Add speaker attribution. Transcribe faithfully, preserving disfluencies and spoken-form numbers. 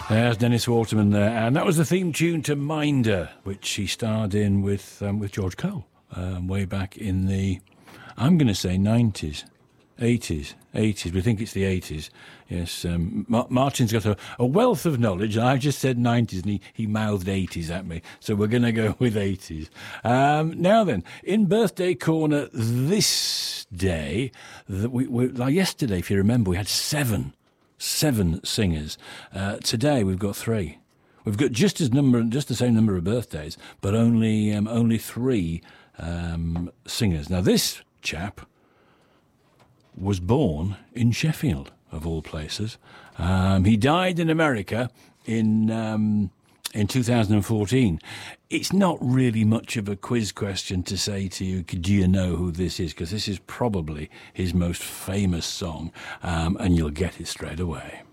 Speaker 1: There's Dennis Waterman there, and that was the theme tune to Minder, which he starred in with um, with George Cole um, way back in the, I'm going to say nineties, eighties, eighties. We think it's the eighties. Yes, um, Ma- Martin's got a, a wealth of knowledge. I just said nineties, and he, he mouthed eighties at me, so we're going to go with eighties. Um, now then, in Birthday Corner this day, the, we, we, like yesterday, if you remember, we had seven. Seven singers. Uh, today we've got three. We've got just as number, just the same number of birthdays, but only um, only three um, singers. Now this chap was born in Sheffield, of all places. Um, he died in America in um, in two thousand fourteen. It's not really much of a quiz question to say to you, do you know who this is? Because this is probably his most famous song, um, and you'll get it straight away.